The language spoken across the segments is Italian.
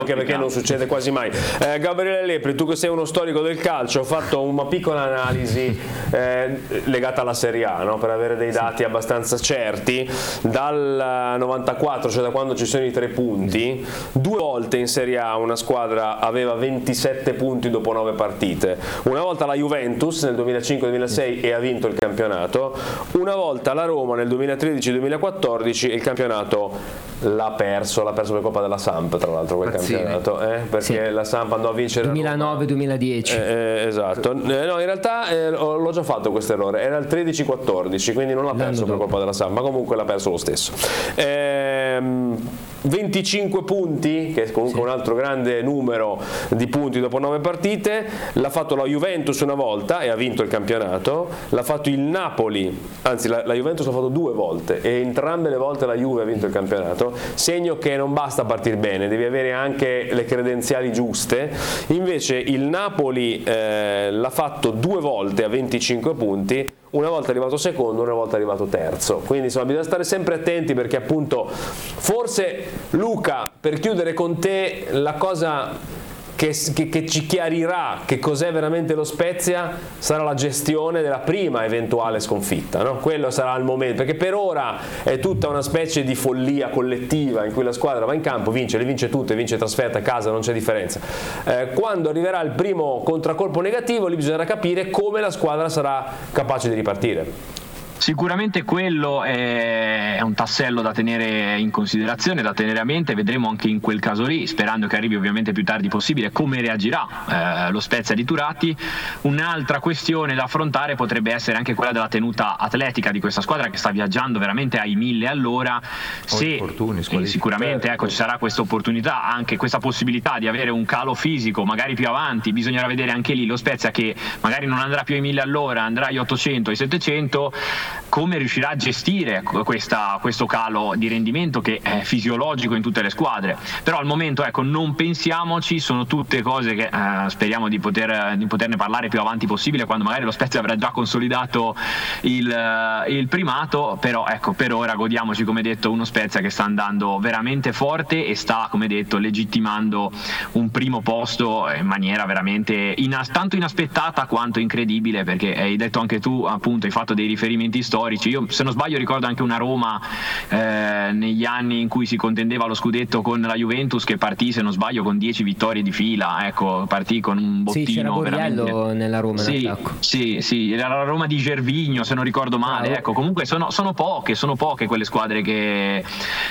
anche perché non succede quasi mai. Gabriele Lepri, tu che sei uno storico del calcio, ho fatto una piccola analisi legata alla Serie A, no? Per avere dei dati abbastanza certi. Dal 94, cioè da quando ci sono i 3 punti, 2 volte in Serie A una squadra aveva 27 punti dopo 9 partite. Una volta la Juventus nel 2005-2006 e ha vinto il campionato, una volta la Roma nel 2013-2014 e il campionato l'ha perso per colpa della Samp, tra l'altro, quel campionato, perché la Samp andò a vincere 2009-2010. Esatto. No, in realtà l'ho già fatto questo errore, era il 13-14, quindi non l'ha perso per colpa della Samp, ma comunque l'ha perso lo stesso. 25 punti, che è comunque un altro grande numero di punti dopo 9 partite, l'ha fatto la Juventus una volta e ha vinto il campionato, l'ha fatto il Napoli, anzi la Juventus l'ha fatto 2 volte e entrambe le volte la Juve ha vinto il campionato, segno che non basta partire bene, devi avere anche le credenziali giuste. Invece il Napoli l'ha fatto 2 volte a 25 punti, una volta è arrivato secondo, una volta è arrivato terzo, quindi insomma bisogna stare sempre attenti, perché appunto forse, Luca, per chiudere con te, la cosa che ci chiarirà che cos'è veramente lo Spezia sarà la gestione della prima eventuale sconfitta, no? Quello sarà il momento, perché per ora è tutta una specie di follia collettiva in cui la squadra va in campo, vince, le vince tutte, vince trasferta a casa, non c'è differenza. Quando arriverà il primo contraccolpo negativo, lì bisognerà capire come la squadra sarà capace di ripartire. Sicuramente quello è un tassello da tenere in considerazione, da tenere a mente. Vedremo anche in quel caso lì, sperando che arrivi ovviamente più tardi possibile, come reagirà lo Spezia di Turati. Un'altra questione da affrontare potrebbe essere anche quella della tenuta atletica di questa squadra, che sta viaggiando veramente ai 1000 all'ora. Se sicuramente ci sarà questa opportunità, anche questa possibilità di avere un calo fisico magari più avanti, bisognerà vedere anche lì lo Spezia, che magari non andrà più ai 1000 all'ora, andrà agli 800, ai 700, come riuscirà a gestire questo calo di rendimento che è fisiologico in tutte le squadre. Però al momento non pensiamoci, sono tutte cose che speriamo di poterne parlare più avanti possibile, quando magari lo Spezia avrà già consolidato il primato. Però per ora godiamoci, come detto, uno Spezia che sta andando veramente forte e sta, come detto, legittimando un primo posto in maniera veramente tanto inaspettata quanto incredibile, perché hai detto anche tu, appunto, hai fatto dei riferimenti storici. Io, se non sbaglio, ricordo anche una Roma negli anni in cui si contendeva lo scudetto con la Juventus, che partì, se non sbaglio, con 10 vittorie di fila, partì con un bottino. Sì, c'era Borriello veramente nella Roma. Sì, era la Roma di Gervinho, se non ricordo male. Comunque sono poche quelle squadre che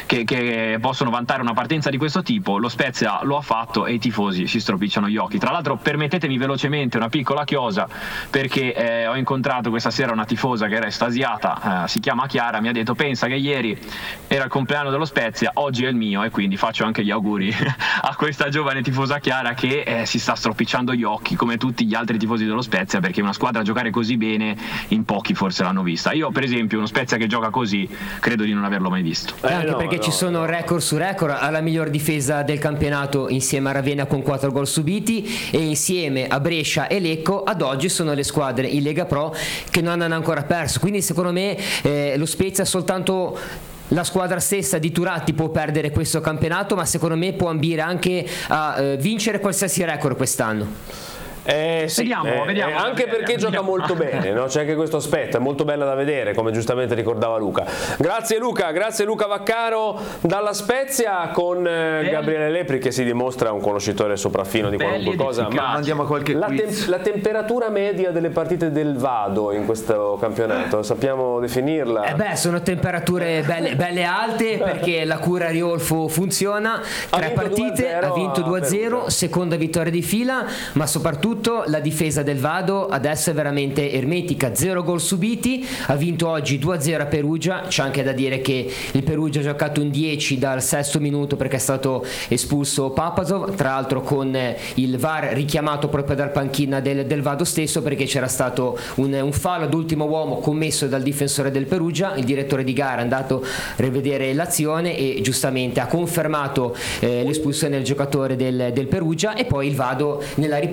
possono vantare una partenza di questo tipo. Lo Spezia lo ha fatto e i tifosi si stropicciano gli occhi. Tra l'altro, permettetemi velocemente una piccola chiosa, perché ho incontrato questa sera una tifosa che era estasiata, si chiama Chiara, mi ha detto: pensa che ieri era il compleanno dello Spezia, oggi è il mio, e quindi faccio anche gli auguri a questa giovane tifosa Chiara, che si sta stropicciando gli occhi come tutti gli altri tifosi dello Spezia, perché una squadra giocare così bene in pochi forse l'hanno vista. Io, per esempio, uno Spezia che gioca così credo di non averlo mai visto. Anche perché ci sono record su record, alla miglior difesa del campionato insieme a Ravenna con 4 gol subiti, e insieme a Brescia e Lecco ad oggi sono le squadre in Lega Pro che non hanno ancora perso. Quindi secondo me lo Spezia, soltanto la squadra stessa di Turati può perdere questo campionato, ma secondo me può ambire anche a vincere qualsiasi record quest'anno. Vediamo, anche perché gioca molto bene, no? C'è anche questo aspetto, è molto bella da vedere, come giustamente ricordava Luca. Grazie Luca Vaccaro dalla Spezia, con Gabriele Lepri, che si dimostra un conoscitore sopraffino di qualunque cosa. Ma andiamo a qualche quiz. La temperatura media delle partite del Vado in questo campionato, sappiamo definirla? Sono temperature belle alte, perché la cura Riolfo funziona. 3 partite, ha vinto 2-0, seconda vittoria di fila, ma soprattutto la difesa del Vado adesso è veramente ermetica, 0 gol subiti, ha vinto oggi 2-0 a Perugia. C'è anche da dire che il Perugia ha giocato in 10 dal 6° minuto, perché è stato espulso Papazov, tra l'altro con il VAR richiamato proprio dal panchina del Vado stesso, perché c'era stato un fallo ad ultimo uomo commesso dal difensore del Perugia. Il direttore di gara è andato a rivedere l'azione e giustamente ha confermato l'espulsione del giocatore del Perugia, e poi il Vado nella ripresa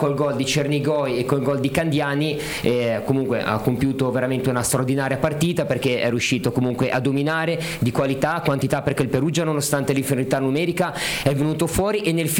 col gol di Cernigoj e col gol di Candiani comunque ha compiuto veramente una straordinaria partita, perché è riuscito comunque a dominare di qualità, quantità, perché il Perugia nonostante l'inferiorità numerica è venuto fuori, e nel